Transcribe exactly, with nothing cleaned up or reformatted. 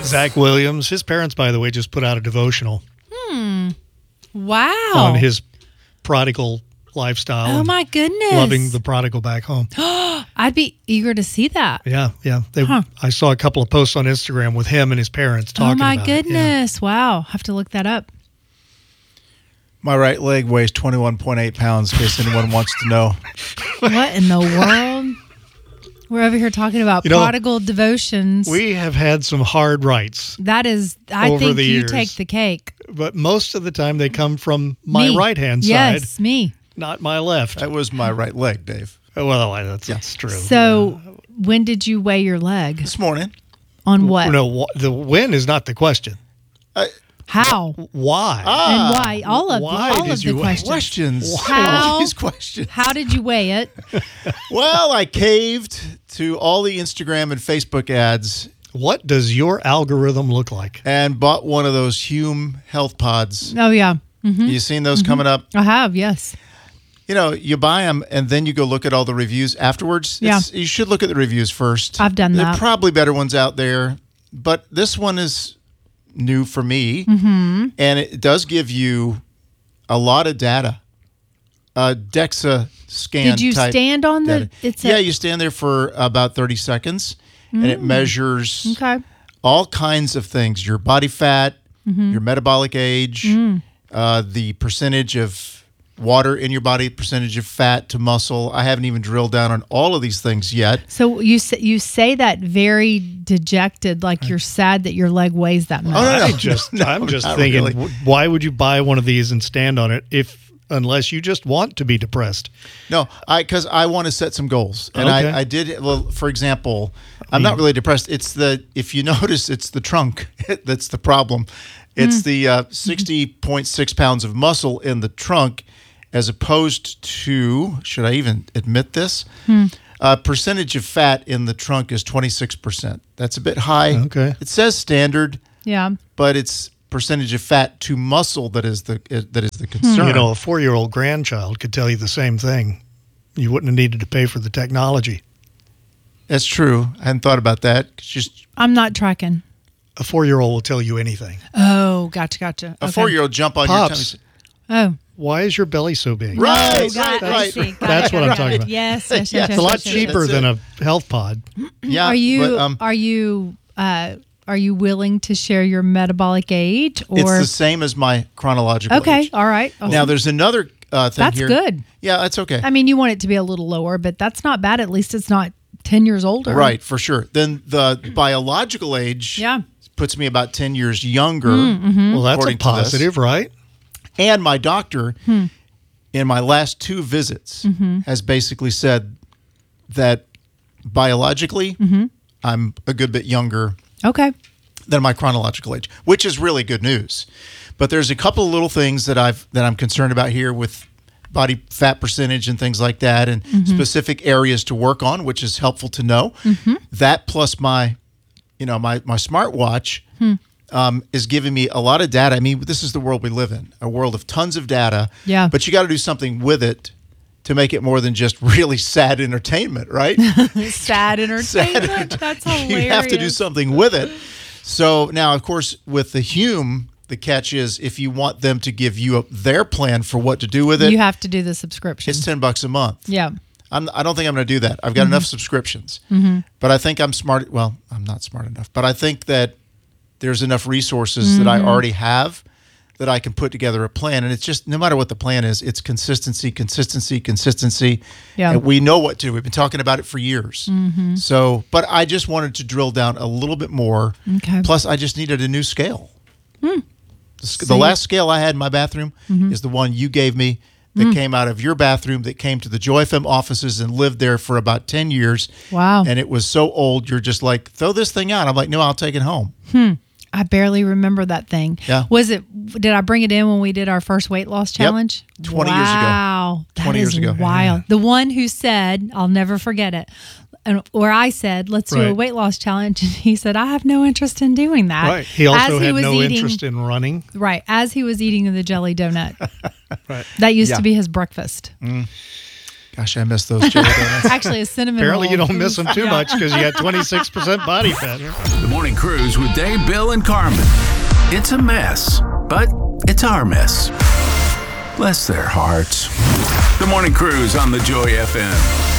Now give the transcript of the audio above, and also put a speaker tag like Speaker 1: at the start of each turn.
Speaker 1: Zach Williams. His parents, by the way, just put out a devotional.
Speaker 2: Hmm. Wow.
Speaker 1: On his prodigal lifestyle.
Speaker 2: Oh, my goodness.
Speaker 1: Loving the prodigal back home.
Speaker 2: I'd be eager to see that.
Speaker 1: Yeah, yeah. They,
Speaker 2: Huh.
Speaker 1: I saw a couple of posts on Instagram with him and his parents talking
Speaker 2: Oh, my
Speaker 1: about it.
Speaker 2: goodness. Wow. Have to look that up.
Speaker 3: My right leg weighs twenty-one point eight pounds, in case anyone wants to know.
Speaker 2: What in the world? We're over here talking about
Speaker 1: You know,
Speaker 2: prodigal devotions.
Speaker 1: We have had some hard rights,
Speaker 2: that is, I
Speaker 1: over
Speaker 2: think
Speaker 1: the
Speaker 2: you
Speaker 1: years.
Speaker 2: take the cake.
Speaker 1: but most of the time they come from my
Speaker 2: Me.
Speaker 1: right-hand side,
Speaker 2: Yes, me.
Speaker 1: not my left.
Speaker 3: That was my right leg, Dave.
Speaker 1: Oh, well, that's, that's true.
Speaker 2: So, when did you weigh your leg?
Speaker 3: This morning.
Speaker 2: On what?
Speaker 1: No, wh- the when is not the question.
Speaker 3: I,
Speaker 2: How?
Speaker 1: Why?
Speaker 2: and why? All of,
Speaker 1: why
Speaker 2: all
Speaker 1: did
Speaker 2: of
Speaker 1: you
Speaker 2: the
Speaker 1: weigh-
Speaker 2: questions.
Speaker 3: questions.
Speaker 2: How?
Speaker 3: All these questions.
Speaker 2: How did you weigh it?
Speaker 3: Well, I caved to all the Instagram and Facebook ads
Speaker 1: What does your algorithm look like?
Speaker 3: and bought one of those Hume health pods.
Speaker 2: Oh, yeah. Mm-hmm.
Speaker 3: You seen those coming up?
Speaker 2: I have, yes.
Speaker 3: You know, you buy them and then you go look at all the reviews afterwards.
Speaker 2: Yeah.
Speaker 3: It's, you should look at the reviews first.
Speaker 2: I've done
Speaker 3: there
Speaker 2: that.
Speaker 3: are probably better ones out there, but this one is new for me.
Speaker 2: Mm-hmm.
Speaker 3: And it does give you a lot of data. Uh, DEXA scan
Speaker 2: Did you
Speaker 3: type
Speaker 2: stand on the?
Speaker 3: data.
Speaker 2: It's
Speaker 3: yeah,
Speaker 2: a,
Speaker 3: you stand there for about thirty seconds and it measures
Speaker 2: Okay.
Speaker 3: all kinds of things: your body fat,
Speaker 2: Mm-hmm.
Speaker 3: your metabolic age,
Speaker 2: Mm.
Speaker 3: uh, the percentage of water in your body, percentage of fat to muscle. I haven't even drilled down on all of these things yet.
Speaker 2: So you say, you say that very dejected, like you're sad that your leg weighs that much.
Speaker 3: Oh, no, no.
Speaker 1: I just,
Speaker 3: No,
Speaker 1: I'm just
Speaker 3: not
Speaker 1: thinking,
Speaker 3: really.
Speaker 1: w- why would you buy one of these and stand on it if, unless you just want to be depressed?
Speaker 3: No, I because I want to set some goals, and
Speaker 1: Okay.
Speaker 3: I, I did. Well, for example, I'm not really depressed. It's the if you notice, it's the trunk that's the problem. It's the uh, sixty point six pounds of muscle in the trunk, as opposed to, should I even admit this? Uh, percentage of fat in the trunk is twenty-six percent. That's a bit high.
Speaker 1: Okay.
Speaker 3: It says standard,
Speaker 2: Yeah.
Speaker 3: but it's percentage of fat to muscle that is the that is the concern.
Speaker 1: You know, a four-year-old grandchild could tell you the same thing. You wouldn't have needed to pay for the technology.
Speaker 3: That's true. I hadn't thought about that. It's just
Speaker 2: I'm not tracking.
Speaker 1: A four-year-old will tell you anything.
Speaker 2: Oh, gotcha, gotcha.
Speaker 3: a
Speaker 2: Okay.
Speaker 3: four-year-old jump on
Speaker 1: Pops.
Speaker 3: your tummy.
Speaker 2: Oh.
Speaker 1: Why is your belly so big?
Speaker 3: Right,
Speaker 2: Oh, got
Speaker 3: right,
Speaker 2: it. I
Speaker 3: right.
Speaker 2: see. Got
Speaker 1: That's
Speaker 2: it,
Speaker 1: what
Speaker 2: got
Speaker 1: I'm
Speaker 2: it,
Speaker 1: talking
Speaker 2: got it.
Speaker 1: about.
Speaker 2: Yes, yes, yes,
Speaker 3: Yes.
Speaker 2: yes.
Speaker 1: It's a lot
Speaker 2: yes, yes.
Speaker 1: cheaper
Speaker 3: That's
Speaker 1: than
Speaker 3: it.
Speaker 1: a health pod.
Speaker 3: Yeah.
Speaker 2: Are you
Speaker 3: but, um,
Speaker 2: are you uh, are you willing to share your metabolic age
Speaker 3: it's
Speaker 2: or
Speaker 3: the same as my chronological
Speaker 2: okay?
Speaker 3: age.
Speaker 2: All right. Oh,
Speaker 3: Now there's another uh, thing
Speaker 2: that's
Speaker 3: here.
Speaker 2: good.
Speaker 3: Yeah, that's okay.
Speaker 2: I mean, you want it to be a little lower, but that's not bad. At least it's not ten years older.
Speaker 3: Right, for sure. Then the biological age
Speaker 2: Yeah.
Speaker 3: puts me about ten years younger.
Speaker 1: Well, that's a
Speaker 3: According to this.
Speaker 1: positive, right?
Speaker 3: And my doctor, in my last two visits, has basically said that biologically, I'm a good bit younger
Speaker 2: Okay.
Speaker 3: than my chronological age, which is really good news. But there's a couple of little things that I've that I'm concerned about here with body fat percentage and things like that, and specific areas to work on, which is helpful to know. That plus my, you know, my my smartwatch um, is giving me a lot of data. I mean, this is the world we live in, a world of tons of data.
Speaker 2: Yeah.
Speaker 3: But you got to do something with it to make it more than just really sad entertainment, right?
Speaker 2: Sad entertainment.
Speaker 3: Sad.
Speaker 2: That's hilarious.
Speaker 3: You have to do something with it. So now, of course, with the Hume, the catch is if you want them to give you a, their plan for what to do with it,
Speaker 2: You have to do the subscription.
Speaker 3: it's ten bucks a month.
Speaker 2: Yeah.
Speaker 3: I'm, I don't think I'm going to do that. I've got enough subscriptions, but I think I'm smart. Well, I'm not smart enough, but I think that there's enough resources that I already have that I can put together a plan. And it's just, no matter what the plan is, it's consistency, consistency, consistency.
Speaker 2: Yeah.
Speaker 3: And we know what to do. We've been talking about it for years. So, but I just wanted to drill down a little bit more.
Speaker 2: Okay.
Speaker 3: Plus, I just needed a new scale. The, sc- the
Speaker 2: See?
Speaker 3: last scale I had in my bathroom is the one you gave me that came out of your bathroom, that came to the Joy F M offices and lived there for about ten years.
Speaker 2: Wow.
Speaker 3: And it was so old, you're just like, throw this thing out. I'm like, no, I'll take it home.
Speaker 2: I barely remember that thing.
Speaker 3: Yeah.
Speaker 2: Was it, did I bring it in when we did our first weight loss challenge?
Speaker 3: twenty years ago.
Speaker 2: Wow. That
Speaker 3: twenty years
Speaker 2: is
Speaker 3: ago.
Speaker 2: wild. The one who said, I'll never forget it, and or I said, let's do a
Speaker 1: Right.
Speaker 2: weight loss challenge. And he said, I have no interest in doing that.
Speaker 1: Right. He also
Speaker 2: As
Speaker 1: had
Speaker 2: was
Speaker 1: no
Speaker 2: eating,
Speaker 1: interest in running.
Speaker 2: Right. As he was eating the jelly donut.
Speaker 1: Right.
Speaker 2: That used
Speaker 3: Yeah.
Speaker 2: to be his breakfast.
Speaker 3: God, Gosh, I miss those jelly donuts.
Speaker 2: Actually, a cinnamon
Speaker 1: Apparently,
Speaker 2: roll.
Speaker 1: you don't miss them too
Speaker 2: Yeah.
Speaker 1: much because you got twenty-six percent body fat.
Speaker 4: The Morning Cruise with Dave, Bill, and Carmen. It's a mess, but it's our mess. Bless their hearts. The Morning Cruise on the Joy F M.